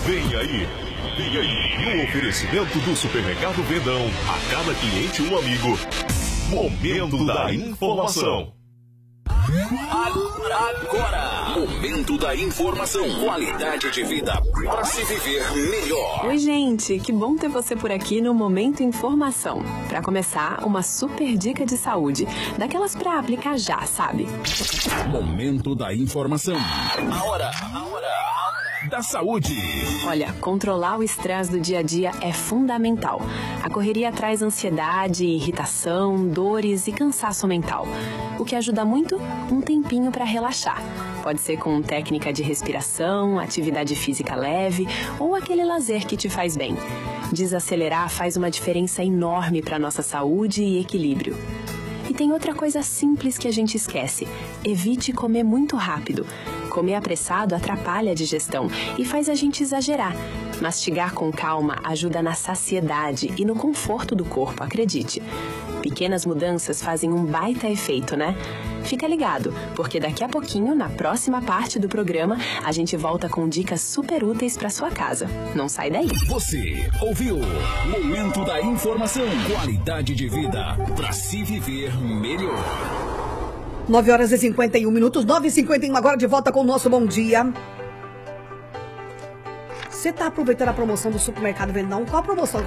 Vem aí, no oferecimento do Supermercado Vendão, a cada cliente um amigo. Momento da Informação. Agora, Momento da Informação. Qualidade de vida para se viver melhor. Oi, gente, que bom ter você por aqui no Momento Informação. Para começar, uma super dica de saúde, daquelas para aplicar já, sabe? Momento da Informação. A hora da saúde. Olha, controlar o estresse do dia a dia é fundamental. A correria traz ansiedade, irritação, dores e cansaço mental. O que ajuda muito? Um tempinho para relaxar. Pode ser com técnica de respiração, atividade física leve ou aquele lazer que te faz bem. Desacelerar faz uma diferença enorme para nossa saúde e equilíbrio. E tem outra coisa simples que a gente esquece. Evite comer muito rápido. Comer apressado atrapalha a digestão e faz a gente exagerar. Mastigar com calma ajuda na saciedade e no conforto do corpo, acredite. Pequenas mudanças fazem um baita efeito, né? Fica ligado, porque daqui a pouquinho, na próxima parte do programa, a gente volta com dicas super úteis para sua casa. Não sai daí. Você ouviu Momento da Informação. Qualidade de vida para se viver melhor. 9h51, 9h51, agora de volta com o nosso Bom Dia. Você está aproveitando a promoção do Supermercado Vendão? Qual a promoção?